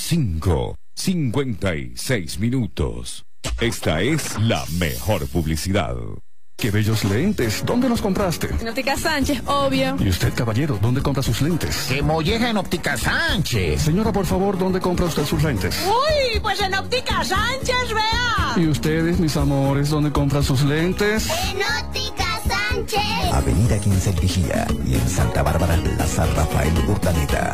5:56. Esta es la mejor publicidad. ¡Qué bellos lentes! ¿Dónde los compraste? En Óptica Sánchez, obvio. ¿Y usted, caballero, dónde compra sus lentes? ¡Qué molleja en Óptica Sánchez! Señora, por favor, ¿dónde compra usted sus lentes? ¡Uy! Pues en Óptica Sánchez, vea. ¿Y ustedes, mis amores, dónde compran sus lentes? En Óptica Sánchez. Avenida 15 Vigía y en Santa Bárbara, Plaza Rafael Urdaneta.